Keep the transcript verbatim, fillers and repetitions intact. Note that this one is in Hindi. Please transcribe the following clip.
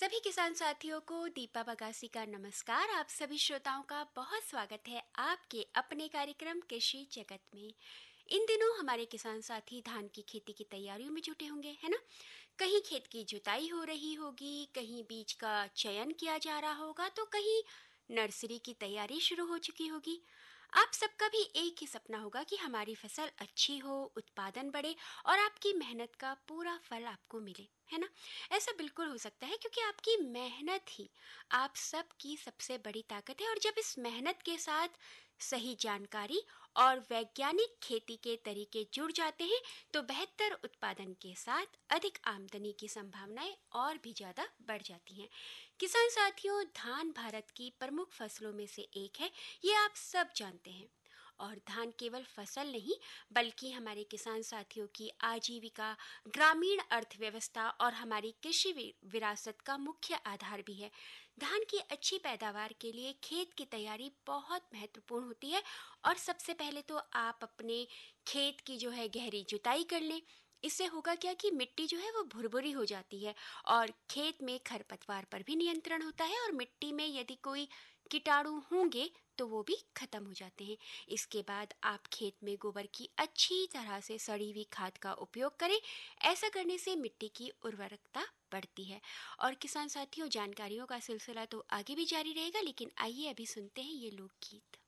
सभी किसान साथियों को दीपा बगासी का नमस्कार। आप सभी श्रोताओं का बहुत स्वागत है आपके अपने कार्यक्रम कृषि जगत में। इन दिनों हमारे किसान साथी धान की खेती की तैयारियों में जुटे होंगे, है ना। कहीं खेत की जुताई हो रही होगी, कहीं बीज का चयन किया जा रहा होगा, तो कहीं नर्सरी की तैयारी शुरू हो चुकी होगी। आप सबका भी एक ही सपना होगा कि हमारी फसल अच्छी हो, उत्पादन बढ़े और आपकी मेहनत का पूरा फल आपको मिले, है ना। ऐसा बिल्कुल हो सकता है क्योंकि आपकी मेहनत ही आप सबकी सबसे बड़ी ताकत है। और जब इस मेहनत के साथ सही जानकारी और वैज्ञानिक खेती के तरीके जुड़ जाते हैं तो बेहतर उत्पादन के साथ अधिक आमदनी की संभावनाएं और भी ज़्यादा बढ़ जाती हैं। किसान साथियों, धान भारत की प्रमुख फसलों में से एक है, ये आप सब जानते हैं। और धान केवल फसल नहीं बल्कि हमारे किसान साथियों की आजीविका, ग्रामीण अर्थव्यवस्था और हमारी कृषि वि- विरासत का मुख्य आधार भी है। धान की अच्छी पैदावार के लिए खेत की तैयारी बहुत महत्वपूर्ण होती है। और सबसे पहले तो आप अपने खेत की जो है गहरी जुताई कर लें। इससे होगा क्या कि मिट्टी जो है वो भुरभुरी हो जाती है और खेत में खरपतवार पर भी नियंत्रण होता है, और मिट्टी में यदि कोई कीटाणु होंगे तो वो भी खत्म हो जाते हैं। इसके बाद आप खेत में गोबर की अच्छी तरह से सड़ी हुई खाद का उपयोग करें। ऐसा करने से मिट्टी की उर्वरकता बढ़ती है। और किसान साथियों, जानकारियों का सिलसिला तो आगे भी जारी रहेगा, लेकिन आइए अभी सुनते हैं ये लोकगीत।